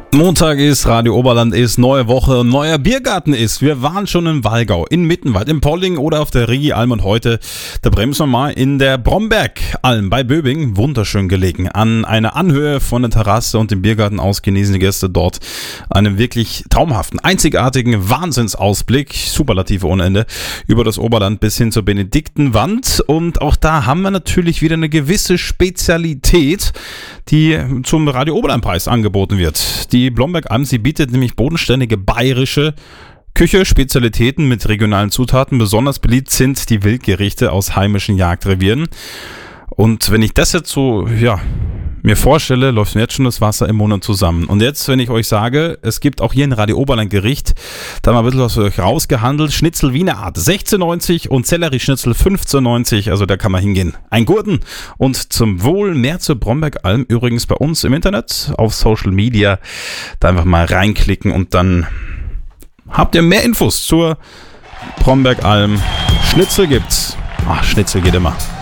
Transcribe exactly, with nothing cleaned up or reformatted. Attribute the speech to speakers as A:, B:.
A: Montag ist, Radio Oberland ist, neue Woche, neuer Biergarten ist. Wir waren schon in Walgau, in Mittenwald, in Polling oder auf der Rigi-Alm und heute, da bremsen wir mal in der Brombergalm bei Böbing, wunderschön gelegen. An einer Anhöhe von der Terrasse und dem Biergarten aus genießen die Gäste dort einen wirklich traumhaften, einzigartigen Wahnsinnsausblick, Superlative ohne Ende, über das Oberland bis hin zur Benediktenwand. Und auch da haben wir natürlich wieder eine gewisse Spezialität, die zum Radio Oberland-Preis angeboten wird. Die Blombergalm, sie bietet nämlich bodenständige bayerische Küche, Spezialitäten mit regionalen Zutaten. Besonders beliebt sind die Wildgerichte aus heimischen Jagdrevieren. Und wenn ich das jetzt so, ja, mir vorstelle, läuft mir jetzt schon das Wasser im Mund zusammen. Und jetzt, wenn ich euch sage, es gibt auch hier ein Radio Oberland Gericht, da haben wir ein bisschen was für euch rausgehandelt. Schnitzel Wiener Art sechzehn neunzig und Sellerieschnitzel fünfzehn neunzig, also da kann man hingehen. Ein Gurten und zum Wohl. Mehr zur Brombergalm übrigens bei uns im Internet, auf Social Media, da einfach mal reinklicken und dann habt ihr mehr Infos zur Brombergalm. Schnitzel gibt's. Ach, Schnitzel geht immer.